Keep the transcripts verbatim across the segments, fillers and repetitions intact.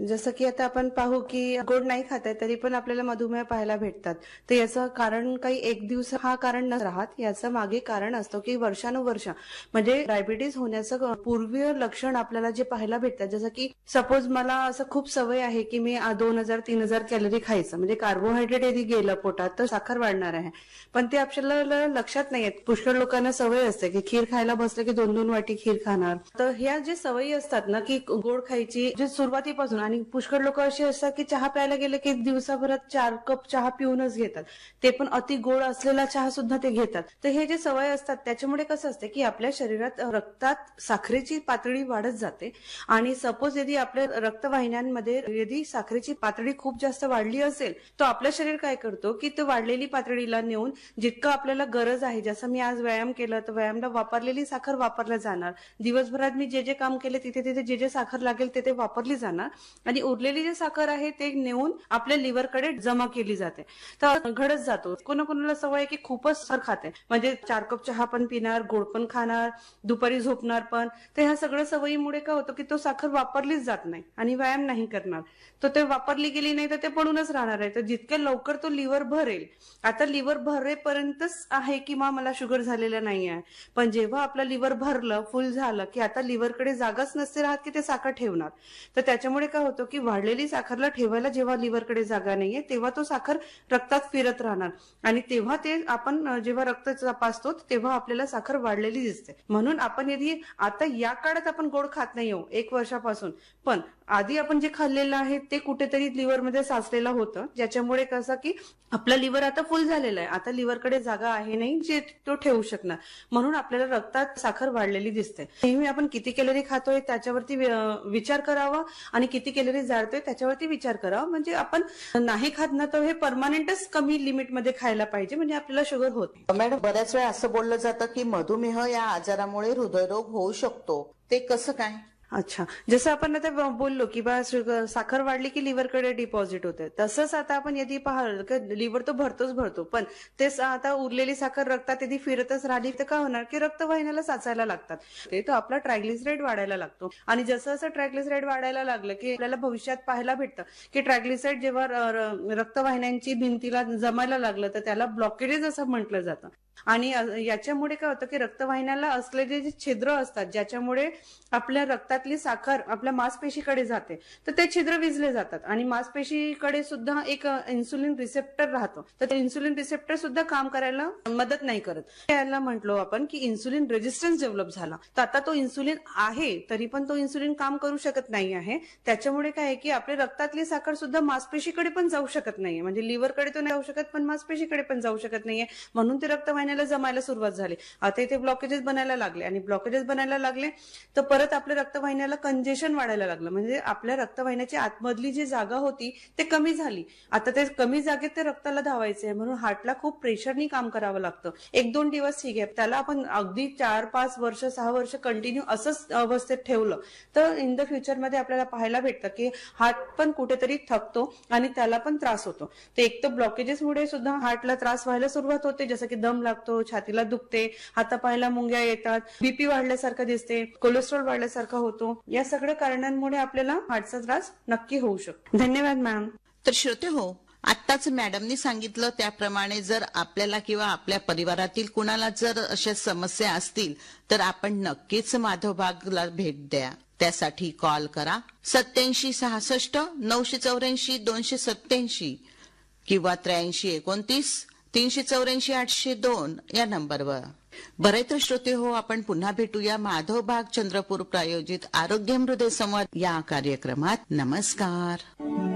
जसं की आता आपण पाहू की गोड नाही खात आहे तरी पण आपल्याला मधुमेह पाहायला भेटतात. तर याचं कारण काही एक दिवस हा कारण न राहत, याचं मागे कारण असतं की वर्षानुवर्ष म्हणजे डायबिटीज होण्याचं पूर्वीय लक्षण आपल्याला जे पाहायला भेटतात. जसं की सपोज मला असं खूप सवय आहे की मी दोन हजार तीन हजार कॅलरी खायचं, म्हणजे कार्बोहायड्रेट यदि गेलं पोटात तर साखर वाढणार आहे, पण ते आपल्याला लक्षात नाही येत. पुष्कळ लोकांना सवय असते की खीर खायला बसलं की दोन दोन वाटी खीर खाणार. तर ह्या जे सवयी असतात ना की गोड खायची जे सुरुवातीपासून, आणि पुष्कळ लोक असे असतात की चहा प्यायला गेले की दिवसाभरात चार कप चहा पिऊनच घेतात, ते पण अति गोड असलेला चहा सुद्धा ते घेतात. तर हे जे सवय असतात त्याच्यामुळे कसं असते की आपल्या शरीरात रक्तात साखरेची पातळी वाढत जाते, आणि सपोज यदि आपल्या रक्तवाहिन्यांमध्ये यदि साखरेची पातळी खूप जास्त वाढली असेल तर आपलं शरीर काय करतो की तो वाढलेली पातळीला नेऊन जितकं आपल्याला गरज आहे, जसं मी आज व्यायाम केलं तर व्यायामला वापरलेली साखर वापरल्या जाणार, दिवसभरात मी जे जे काम केले तिथे तिथे जे जे साखर लागेल ते ते वापरली जाणार, आणि उरलेली जी साखर आहे ते नेऊन आपल्या लिव्हरकडे जमा केली जाते. तर घडत जातो. कोणाकोणाला सवय आहे की खूपच साखर खाते, म्हणजे चार कप चहा पण पिणार, गोड पण खाणार, दुपारी झोपणार पण. तर ह्या सगळ्या सवयीमुळे काय होतं की तो साखर वापरलीच जात नाही आणि व्यायाम नाही करणार, तर ते वापरली गेली नाही तर ते पडूनच राहणार आहे. तर जितक्या लवकर तो लिव्हर भरेल, आता लिव्हर भरेपर्यंतच आहे की मा मला शुगर झालेलं नाही आहे, पण जेव्हा आपलं लिव्हर भरलं, फुल झालं की आता लिव्हरकडे जागाच नसते राहत की ते साखर ठेवणार. तर त्याच्यामुळे काय होतं की वाढलेली साखरला ठेवायला जेव्हा लिव्हरकडे जागा नाहीये तेव्हा तो साखर रक्तात फिरत राहणार, आणि तेव्हा ते आपण जेव्हा रक्त तपासतो तेव्हा आपल्याला साखर वाढलेली दिसते. म्हणून आपण यदि आता या काळात आपण गोड खात नाही हो एक वर्षापासून, पण आधी आपण जे खाल्लेलं आहे ते कुठेतरी लिव्हरमध्ये साचलेलं होतं, ज्याच्यामुळे कसं की आपलं लिव्हर आता फुल झालेलं आहे, आता लिव्हरकडे जागा आहे नाही जे तो ठेवू शकणार, म्हणून आपल्याला रक्तात साखर वाढलेली दिसते. नेहमी आपण किती कॅलरी खातोय त्याच्यावरती विचार करावा आणि किती कॅलरी जाळतोय त्याच्यावरती विचार करावा. म्हणजे आपण नाही खात ना तर हे परमानंटच कमी लिमिटमध्ये खायला पाहिजे, म्हणजे आपल्याला शुगर होते. मॅडम, बऱ्याच वेळा असं बोललं जातं की मधुमेह या आजारामुळे हृदयरोग होऊ शकतो, ते कसं काय? अच्छा, जसं आपण आता बोललो की बा साखर वाढली की लिव्हरकडे डिपॉझिट होते, तसंच आता आपण यदि पाहिलं की लिव्हर तो भरतोच भरतो, पण तेच आता उरलेली साखर रक्तात यदि फिरतच राहिली तर काय होणार की रक्तवाहिन्याला साचायला लागतात, ते तर आपला ट्रायग्लिसराईड वाढायला लागतो. आणि जसं जसं ट्रायग्लिसराईड वाढायला लागलं की आपल्याला भविष्यात पाहायला भेटतं की ट्रायग्लिसराईड जेव्हा रक्तवाहिन्यांची भिंतीला जमायला लागलं तर त्याला ब्लॉकेजेस असं म्हटलं जातं. आणि याच्यामुळे काय होतं की रक्तवाहिन्याला असलेले जे छिद्र असतात ज्याच्यामुळे आपल्या रक्तातली साखर आपल्या मांसपेशीकडे जाते, तर ते छिद्र विझले जातात, आणि मांसपेशीकडे सुद्धा एक इन्सुलिन रिसेप्टर राहतो, तर ते इन्सुलिन रिसेप्टर सुद्धा काम करायला मदत नाही करत. याला म्हटलो आपण की इन्सुलिन रेजिस्टन्स डेव्हलप झाला. तर आता तो इन्सुलिन आहे तरी पण तो इन्सुलिन काम करू शकत नाही आहे, त्याच्यामुळे काय आहे की आपल्या रक्तातली साखर सुद्धा मांसपेशीकडे पण जाऊ शकत नाहीये, म्हणजे लिव्हरकडे तो नाही जाऊ शकत पण मांसपेशीकडे पण जाऊ शकत नाहीये, म्हणून ते रक्तवाहिन्याला जमायला सुरुवात झाली. आता इथे ब्लॉकेजेस बनायला लागले, आणि ब्लॉकेजेस बनायला लागले तर परत आपल्या रक्तवाहिन्याला कंजेशन वाढायला लागलं, म्हणजे आपल्या रक्तवाहिन्याची आतमधली जी जागा होती ते कमी झाली. आता ते कमी जागेत ते रक्ताला धावायचे आहे, म्हणून हार्टला खूप प्रेशरनी काम करावं लागतं. एक दोन दिवस ठीक आहे, त्याला आपण अगदी चार पाच वर्ष सहा वर्ष कंटिन्यू असंच अवस्थेत ठेवलं तर इन द फ्युचरमध्ये आपल्याला पाहायला भेटतं की हार्ट पण कुठेतरी थकतो आणि त्याला पण त्रास होतो. तर एक तर ब्लॉकेजेसमुळे सुद्धा हार्टला त्रास व्हायला सुरुवात होते, जसं की दम लागतो, छातीला दुखते, हातापायाला मुंग्या येतात, बीपी वाढल्यासारखं दिसते, कोलेस्ट्रॉल वाढल्यासारखा होतो. या सगळ्या कारणांमुळे आपल्याला हार्टचा त्रास नक्की होऊ शकतो. धन्यवाद मॅम. तर श्रोते हो, आत्ताच मॅडमनी सांगितलं त्याप्रमाणे जर आपल्याला किंवा आपल्या परिवारातील कुणाला जर अशा समस्या असतील तर आपण नक्कीच माधवबागला भेट द्या. त्यासाठी कॉल करा सत्याऐंशी सहासष्ट नऊशे चौऱ्याऐंशी दोनशे सत्याऐंशी किंवा त्र्याऐंशी एकोणतीस तीनशे चौऱ्याऐंशी आठशे दोन या नंबरवर. बरे तर श्रोते हो, आपण पुन्हा भेटूया माधवबाग चंद्रपूर प्रायोजित आरोग्य हृदय संवाद या कार्यक्रमात. नमस्कार.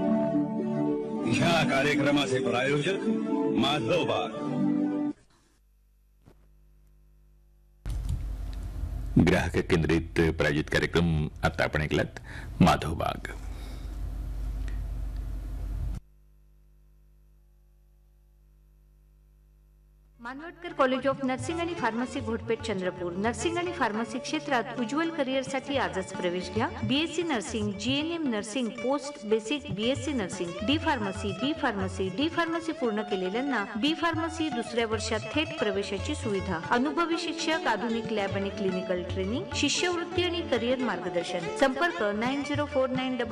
ह्या कार्यक्रमाचे प्रायोजक माधवबाग. ग्राहक केंद्रित प्रायोजित कार्यक्रम आता आपण ऐकलात Madhavbaug. Manwatkar college of nursing आणि फार्मसी घोटपेठ चंद्रपूर. नर्सिंग आणि फार्मसी क्षेत्रात उज्ज्वल करिअरसाठी आजच प्रवेश घ्या. BSc nursing, GNM nursing, post basic BSc nursing, D pharmacy, बी फार्मसी, डी फार्मसी पूर्ण केलेल्यांना बी फार्मसी दुसऱ्या वर्षात थेट प्रवेशाची सुविधा. अनुभवी शिक्षक, आधुनिक लॅब आणि क्लिनिकल ट्रेनिंग, शिष्यवृत्ती आणि करिअर मार्गदर्शन. संपर्क नाईन झिरो फोर नाईन